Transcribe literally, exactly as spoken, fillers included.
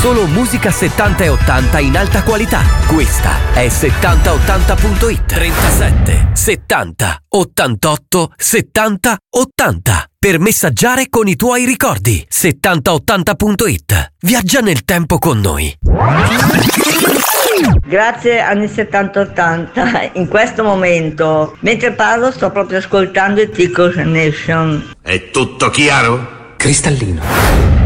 Solo musica settanta e ottanta in alta qualità. Questa è settanta ottanta punto it. trentasette settanta ottantotto settanta ottanta. Per messaggiare con i tuoi ricordi. settanta ottanta punto it. Viaggia nel tempo con noi. Grazie anni settanta ottanta. In questo momento, mentre parlo, sto proprio ascoltando i Tickle Nation. È tutto chiaro? Cristallino.